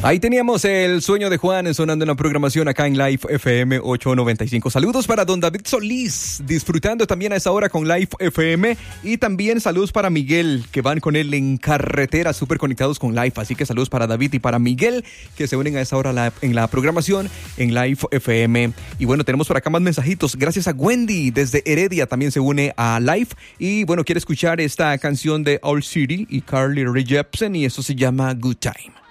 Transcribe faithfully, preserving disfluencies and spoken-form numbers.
Ahí teníamos el sueño de Juan sonando en la programación acá en Live F M ochocientos noventa y cinco. Saludos para don David Solís, disfrutando también a esa hora con Live F M. Y también saludos para Miguel, que van con él en carretera, súper conectados con Live. Así que saludos para David y para Miguel, que se unen a esa hora la, en la programación en Live F M. Y bueno, tenemos por acá más mensajitos. Gracias a Wendy desde Heredia, también se une a Live. Y bueno, quiere escuchar esta canción de Owl City y Carly Rae Jepsen, y eso se llama Good Time.